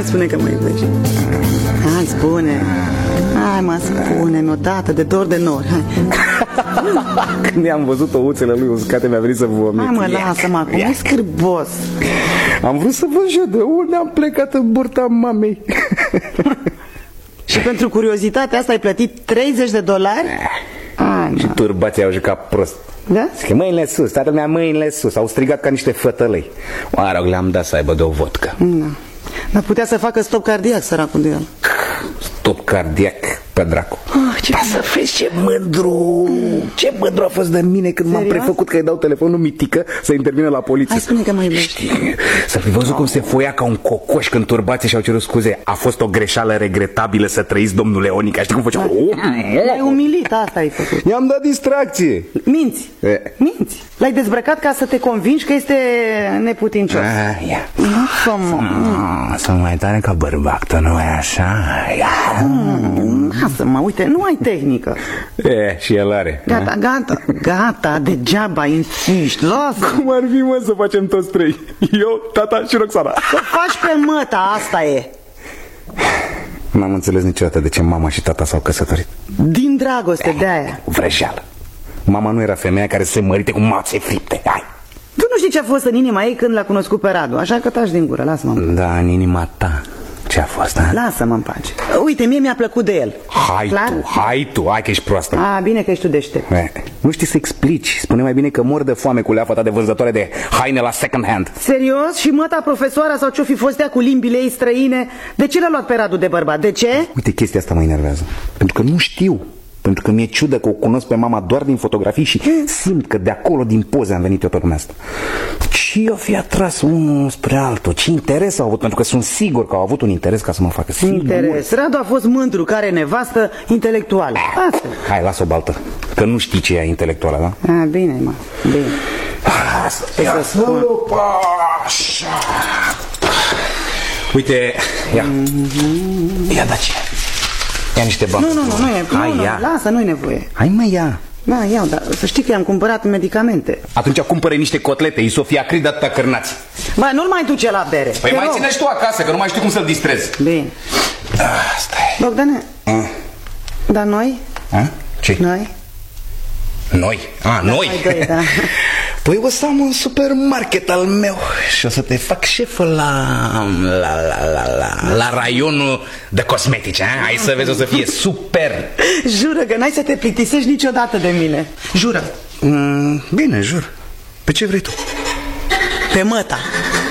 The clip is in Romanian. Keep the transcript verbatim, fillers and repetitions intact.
Hai, spune că mă iubești. Hai, spune. Hai, mă, spune-mi odată, de dor de nori. Hai. Când i-am văzut ouțele lui uscate, mi-a venit să vomit. Hai, mă, lasă-mă acum, e scârbos. Am vrut să văd și eu de unde am plecat în burta mamei. Și pentru curiozitatea asta ai plătit treizeci de dolari? Ai, și turbații au jucat prost. Da? Zice, mâinile sus, toată lumea mâinile sus. Au strigat ca niște fătălăi. Mă rog, le-am dat să aibă de o vodcă. Da. Dar putea să facă stop cardiac, săracul de el. Stop cardiac, pe dracu. Oh, ce... Dar să vezi ce mândru. Ce mândru a fost de mine când m-am prefăcut că îi dau telefonul mitică să intervină la poliție. Hai, spune că mă iubești. Să fi văzut cum se foia ca un cocoș când turbații și-au cerut scuze. A fost o greșeală regretabilă să trăiți, domnule Onica. Știi cum făcea? L-ai umilit, asta ai făcut. I-am dat distracție. Minți, e. minți. L-ai dezbrăcat ca să te convingi că este neputincios. Ah, ia. Lasă-mă. Ah, sunt mai tare ca bărbac, nu e așa? Mm, lasă-mă, uite, nu ai tehnică. E, și el are. Gata, gata, gata, degeaba insiști, lasă. Cum ar fi, mă, să facem toți trei? Eu, tata și Roxana. Să faci pe măta, asta e. N-am înțeles niciodată de ce mama și tata s-au căsătorit. Din dragoste, de aia. Vrăjeală. Mama nu era femeia care se mărite cu mațe fripte. Hai. Tu nu știi ce a fost în inima ei când l-a cunoscut pe Radu, așa că taci din gură, lasă-mă. Da, în inima ta. Ce a fost, ha? Lasă-mă în pace. Uite, mie mi-a plăcut de el. Hai Clar? tu, hai tu, hai că ești proastă. A, bine că ești tu deștept. E, nu știi să explici. Spune mai bine că mor de foame cu leafa ta de vânzătoare de haine la second hand. Serios? Și măta profesoara sau ce-o fi fost ea cu limbile ei străine? De ce l-a luat pe Radu de bărbat? De ce? Uite, chestia asta mă enervează. Pentru că nu știu. Pentru că mi-e ciudă că o cunosc pe mama doar din fotografii și simt că de acolo, din poze, am venit eu pe lumea asta. Și eu fi atras unul spre altul. Ce interes au avut? Pentru că sunt sigur că au avut un interes ca să mă facă. Sigur. Interes. Radu a fost mândru, care nevastă intelectuală. Asta. Hai, lasă o baltă. Că nu știi ce e intelectuală, da? A, bine, mă. Bine. Asta, ia să lupa, așa. Uite, ia. Mm-hmm. Ia, daci. Ia niște bani. Nu, nu, nu, nu e. Hai, nu, nu, ia. lasă, nu-i nevoie. Hai, mă, ia. Da, iau, dar să știi că i-am cumpărat medicamente. Atunci cumpără niște cotlete, isofia-crid atâta cârnați. Bă, nu-l mai duce la bere. Păi mai ține și tu acasă, că nu mai știu cum să-l distrezi. Bine. Asta e. Bogdane, A? dar noi? A? Ce? Noi? Noi? A, da, noi? Doi, da. Păi o să am un supermarket al meu și o să te fac șefă la, la, la, la, la, la raionul de cosmetice, a? Hai să vezi, o să fie super. Jură că n-ai să te plictisești niciodată de mine. Jură. mm, Bine, jur. Pe ce vrei tu? Pe măta.